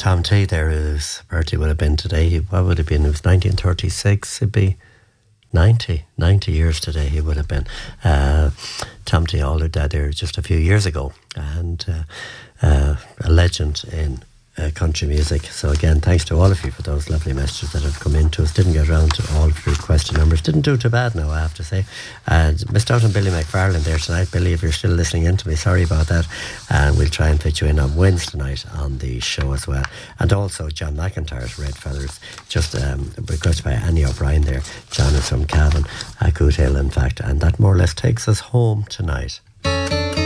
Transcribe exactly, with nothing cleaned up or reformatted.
Tom T there, whose birthday would have been today, he, what would it have been? It was nineteen thirty-six, it'd be ninety, ninety years today he would have been. Uh, Tom T Alder died there just a few years ago, and uh, uh, a legend in uh, country music. So again, thanks to all of you for those lovely messages that have come in to us. Didn't get around to all of your question numbers. Didn't do too bad now, I have to say. And missed out on Billy McFarlane there tonight. Billy, if you're still listening in to me, sorry about that. And we'll try and fit you in on Wednesday night on the show as well. And also John McIntyre's Red Feathers, just um, requested by Annie O'Brien there. John is from Cavan, uh, Coot Hill in fact. And that more or less takes us home tonight.